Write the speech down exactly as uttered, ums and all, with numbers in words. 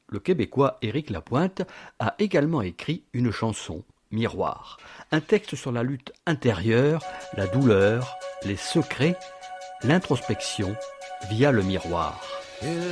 le Québécois Éric Lapointe a également écrit une chanson, Miroir, un texte sur la lutte intérieure, la douleur, les secrets, l'introspection via le miroir.